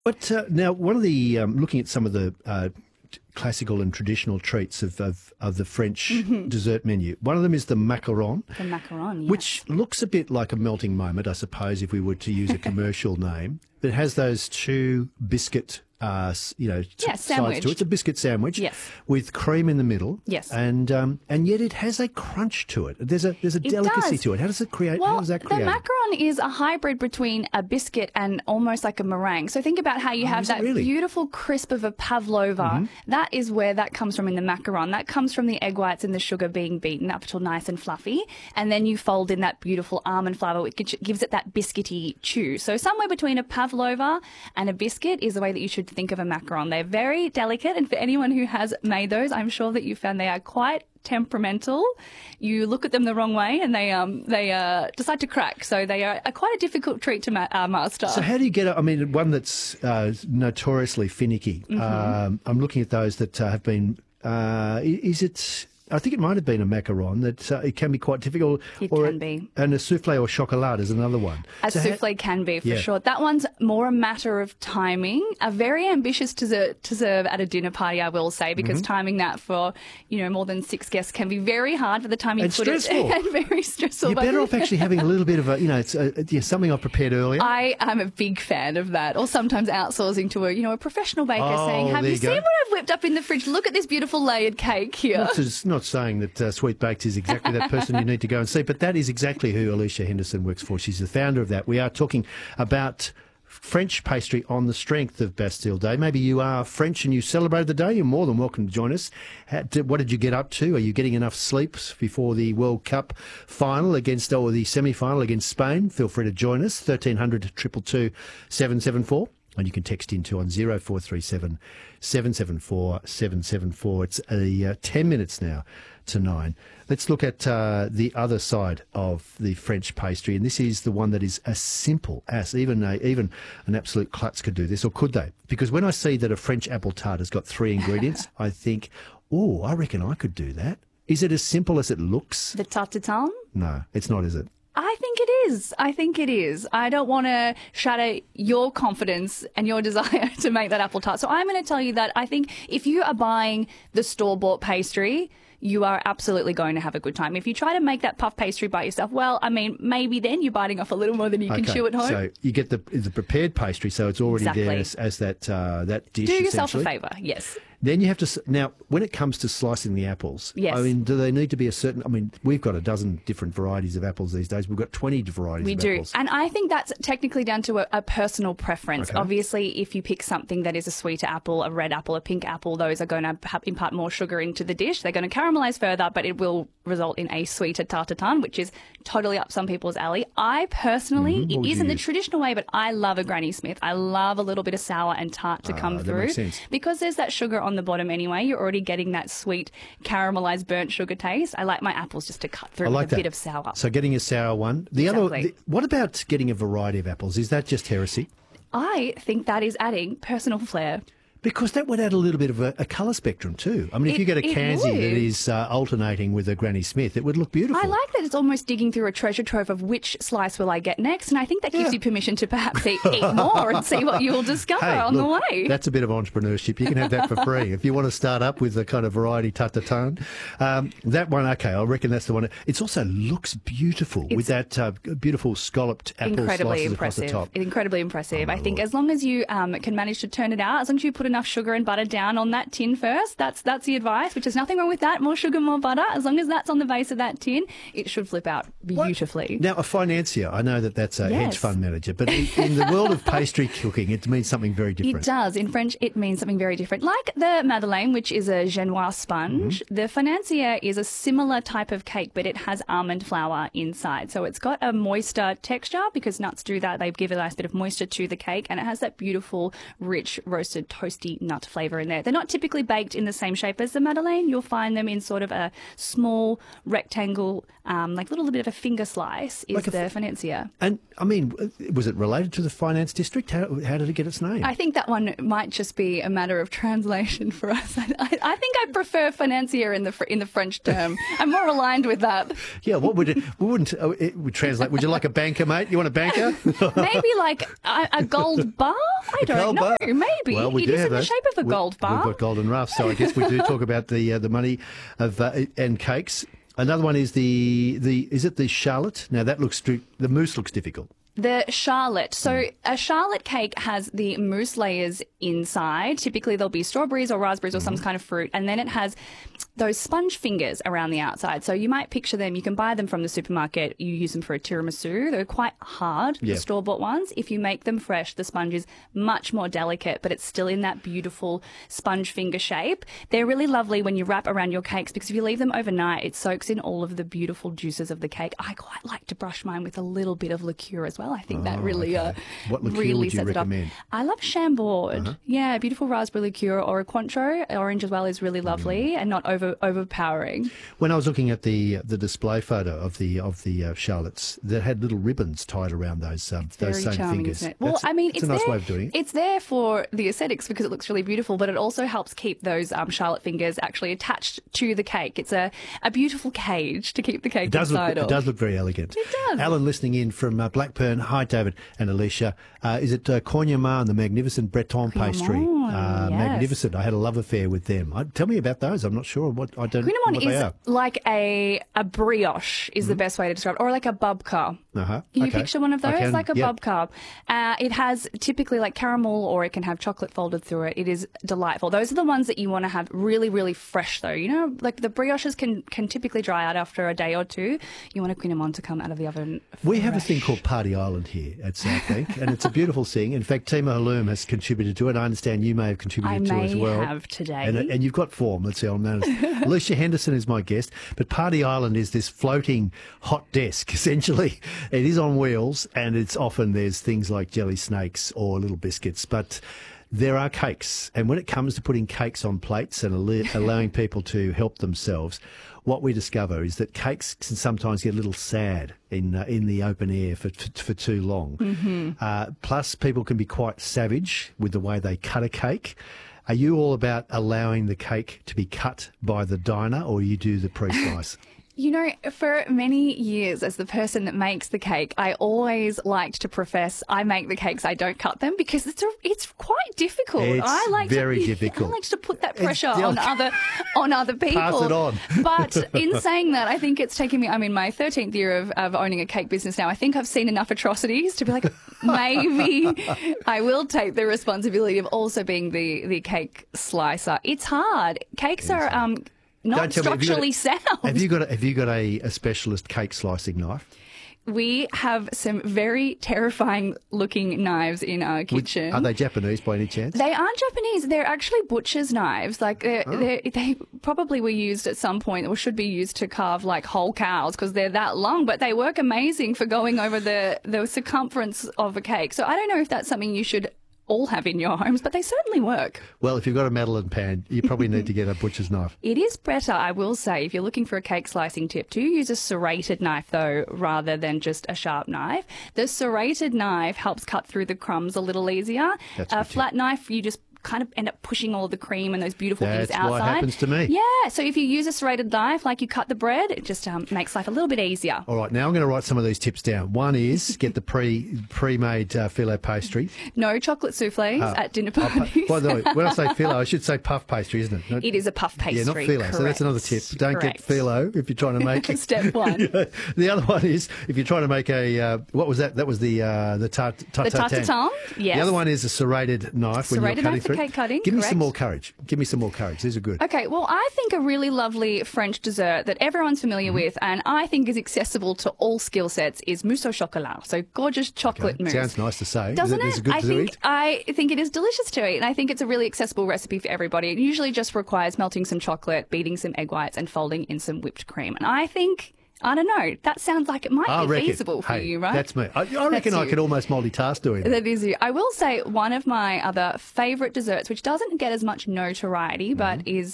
But now, one of the looking at some of the classical and traditional treats of the French dessert menu, one of them is the macaron. The macaron, yes. Which looks a bit like a melting moment, I suppose, if we were to use a commercial name. It has those two biscuit, sides sandwich. to it. It's a biscuit sandwich, yes, with cream in the middle, yes, and yet it has a crunch to it. There's a delicacy to it. How does it create? Well, how does that create? The macaron is a hybrid between a biscuit and almost like a meringue. So think about how you have that beautiful crisp of a pavlova. Mm-hmm. That is where that comes from in the macaron. That comes from the egg whites and the sugar being beaten up till nice and fluffy, and then you fold in that beautiful almond flour, which gives it that biscuity chew. So somewhere between a pavlova and a biscuit is the way that you should think of a macaron. They're very delicate, and for anyone who has made those, I'm sure that you found they are quite temperamental. You look at them the wrong way and they decide to crack. So they are quite a difficult treat to master. So how do you get it? I mean, one that's notoriously finicky. Mm-hmm. I'm looking at those that have been, is it... I think it might have been a macaron that it can be quite difficult. It can be. And a souffle or chocolat is another one. Souffle can be, for sure. That one's more a matter of timing. A very ambitious to serve at a dinner party, I will say, because timing that for, more than 6 guests can be very hard for the time you put stressful. it. And very stressful. You're better off actually having a little bit of it's something I've prepared earlier. I am a big fan of that. Or sometimes outsourcing to a professional baker saying, have you seen what I've whipped up in the fridge? Look at this beautiful layered cake here. Not saying that Sweet Baked is exactly that person you need to go and see, but that is exactly who Alicia Henderson works for. She's the founder of that. We are talking about French pastry on the strength of Bastille Day. Maybe you are French and you celebrated the day. You're more than welcome to join us. What did you get up to? Are you getting enough sleep before the World Cup final or the semi-final against Spain? Feel free to join us. 1300 222 774. And you can text into on 0437 774 774. It's 10 minutes now to 9. Let's look at the other side of the French pastry, and this is the one that is as simple as even an absolute klutz could do this, or could they? Because when I see that a French apple tart has got 3 ingredients, I think, I reckon I could do that. Is it as simple as it looks? The tarte tatin? No, it's not, is it? I think it is. I don't want to shatter your confidence and your desire to make that apple tart. So I'm going to tell you that I think if you are buying the store-bought pastry, you are absolutely going to have a good time. If you try to make that puff pastry by yourself, maybe then you're biting off a little more than you can chew at home. So you get the prepared pastry, so it's already there as that dish. Do yourself a favour, yes. Then you have to... Now, when it comes to slicing the apples, yes. I mean, do they need to be a certain... I mean, we've got a dozen different varieties of apples these days. We've got 20 varieties of apples. And I think that's technically down to a personal preference. Okay. Obviously, if you pick something that is a sweeter apple, a red apple, a pink apple, those are going to impart more sugar into the dish. They're going to caramelise further, but it will result in a sweeter tarte tatin, which is totally up some people's alley. I personally, it isn't the traditional way, but I love a Granny Smith. I love a little bit of sour and tart to come through. Makes sense. Because there's that sugar on the bottom anyway. You're already getting that sweet caramelised burnt sugar taste. I like my apples just to cut through with a bit of sour. So getting a sour one. What about getting a variety of apples? Is that just heresy? I think that is adding personal flair. Because that would add a little bit of a colour spectrum too. I mean, if you get a Kanzi that is alternating with a Granny Smith, it would look beautiful. I like that it's almost digging through a treasure trove of which slice will I get next, and I think that gives you permission to perhaps eat more and see what you'll discover on the way. That's a bit of entrepreneurship. You can have that for free. If you want to start up with a kind of variety tarte tatin. That one, okay, I reckon that's the one. It also looks beautiful with that beautiful scalloped apple slices across the top. Incredibly impressive. I think as long as you can manage to turn it out, as long as you put enough sugar and butter down on that tin first. That's the advice, which is nothing wrong with that. More sugar, more butter. As long as that's on the base of that tin, it should flip out beautifully. Now, a financier, I know that's a hedge fund manager, but in the world of pastry cooking, it means something very different. It does. In French, it means something very different. Like the Madeleine, which is a Genoise sponge, the financier is a similar type of cake, but it has almond flour inside. So it's got a moister texture because nuts do that. They give a nice bit of moisture to the cake, and it has that beautiful, rich, roasted, toasty nut flavour in there. They're not typically baked in the same shape as the Madeleine. You'll find them in sort of a small rectangle, like a little bit of a finger slice is the financier. And, I mean, was it related to the finance district? How did it get its name? I think that one might just be a matter of translation for us. I think I prefer financier in the French term. I'm more aligned with that. Yeah, what would it would translate? Would you like a banker, mate? You want a banker? Maybe like a gold bar? I don't know. Maybe. Well, it is in the shape of a gold bar. We've got golden ruffs, so I guess we do talk about the money of and cakes. Another one is is it the Charlotte? Now that the mousse looks difficult. The Charlotte. So a Charlotte cake has the mousse layers inside. Typically there'll be strawberries or raspberries or some kind of fruit. And then it has those sponge fingers around the outside. So you might picture them. You can buy them from the supermarket. You use them for a tiramisu. They're quite hard, the store-bought ones. If you make them fresh, the sponge is much more delicate, but it's still in that beautiful sponge finger shape. They're really lovely when you wrap around your cakes because if you leave them overnight, it soaks in all of the beautiful juices of the cake. I quite like to brush mine with a little bit of liqueur as well. I think that really what liqueur really would you sets recommend? it up. I love Chambord. Yeah, beautiful raspberry liqueur or a Cointreau. Orange as well is really lovely and not overpowering. When I was looking at the display photo of the Charlottes, that had little ribbons tied around those same charming, fingers. Isn't it? Well, I mean, it's a nice way of doing it. It's there for the aesthetics because it looks really beautiful, but it also helps keep those Charlotte fingers actually attached to the cake. It's a beautiful cage to keep the cake inside of. It does look very elegant. It does. Alan listening in from Blackburn. Hi, David and Alicia. Is it Cognaman, the magnificent Breton pastry? Yes. Magnificent. I had a love affair with them. Tell me about those. I'm not sure Cognaman is like a brioche is the best way to describe it, or like a babka. Can you picture one of those? Like a babka. It has typically like caramel or it can have chocolate folded through it. It is delightful. Those are the ones that you want to have really, really fresh though. You know, like the brioches can typically dry out after a day or two. You want a Cognaman to come out of the oven fresh. We have a thing called Party Island here at Southbank, and it's a beautiful thing. In fact, Tima Halloum has contributed to it. I understand you may have contributed to it as well. I may have today. And you've got form, let's see, I'm honest. Alicia Henderson is my guest, but Party Island is this floating hot desk, essentially. It is on wheels, and there's things like jelly snakes or little biscuits, but there are cakes. And when it comes to putting cakes on plates and allowing people to help themselves, what we discover is that cakes can sometimes get a little sad in the open air for too long. Plus, people can be quite savage with the way they cut a cake. Are you all about allowing the cake to be cut by the diner, or you do the pre-slice? You know, for many years as the person that makes the cake, I always liked to profess I make the cakes, I don't cut them, because it's quite difficult. It's very difficult. I like to put that pressure on other people. Pass it on. But in saying that, I think it's taken me, I'm in my 13th year of owning a cake business now. I think I've seen enough atrocities to be like, maybe I will take the responsibility of also being the cake slicer. It's hard. Cakes are... not structurally sound. Have you got a specialist cake slicing knife? We have some very terrifying looking knives in our kitchen. Are they Japanese by any chance? They aren't Japanese. They're actually butcher's knives. Like they probably were used at some point, or should be used to carve like whole cows because they're that long. But they work amazing for going over the circumference of a cake. So I don't know if that's something you should all have in your homes, but they certainly work. Well, if you've got a Madeleine pan, you probably need to get a butcher's knife. It is better, I will say, if you're looking for a cake slicing tip, to use a serrated knife, though, rather than just a sharp knife. The serrated knife helps cut through the crumbs a little easier. A flat knife, you just kind of end up pushing all the cream and those beautiful things outside. That's what happens to me. Yeah, so if you use a serrated knife, like you cut the bread, it just makes life a little bit easier. All right, now I'm going to write some of these tips down. One is get the pre-made filet pastry. No chocolate souffles at dinner parties. By the way, when I say filet, I should say puff pastry, isn't it? No, it is a puff pastry. Yeah, not filet. Correct. So that's another tip. Don't get filet if you're trying to make it. Step one. Yeah. The other one is if you're trying to make what was that? That was the tarte-tatin. Yes. The other one is a serrated knife when you're cutting through. Cake cutting. Give me some more courage. Give me some more courage. These are good. Okay, well, I think a really lovely French dessert that everyone's familiar with and I think is accessible to all skill sets is mousse au chocolat. So gorgeous chocolate mousse. Sounds nice to say. Doesn't it? Good to eat? I think it is delicious to eat and I think it's a really accessible recipe for everybody. It usually just requires melting some chocolate, beating some egg whites and folding in some whipped cream. And I think... I don't know. That sounds like it might be feasible for you, right? That's me. I reckon I could almost multitask doing that. That is you. I will say one of my other favourite desserts, which doesn't get as much notoriety, but is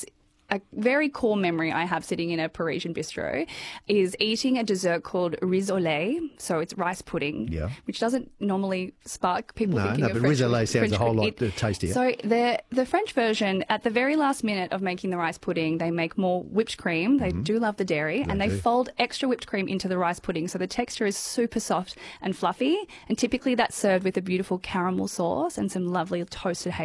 a very core memory I have sitting in a Parisian bistro is eating a dessert called riz au lait. So it's rice pudding, which doesn't normally spark people thinking of French. But riz au lait sounds French a whole lot tastier. So the French version, at the very last minute of making the rice pudding, they make more whipped cream. They do love the dairy, and they fold extra whipped cream into the rice pudding. So the texture is super soft and fluffy, and typically that's served with a beautiful caramel sauce and some lovely toasted hazelnut